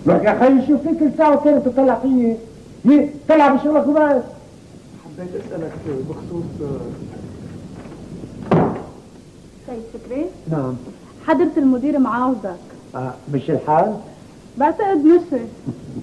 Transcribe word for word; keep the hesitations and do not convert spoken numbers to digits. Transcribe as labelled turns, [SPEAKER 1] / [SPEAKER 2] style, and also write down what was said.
[SPEAKER 1] لك يا اخي شوف فيك كل ساعه وثانيه تطلع فيي، ليه طلع بشغلك وبس.
[SPEAKER 2] حبيت اسالك بخصوص
[SPEAKER 3] سيد فكري.
[SPEAKER 1] نعم.
[SPEAKER 3] حضرة المدير معاوزك.
[SPEAKER 1] آه مش الحال؟
[SPEAKER 3] بعتقد مشي.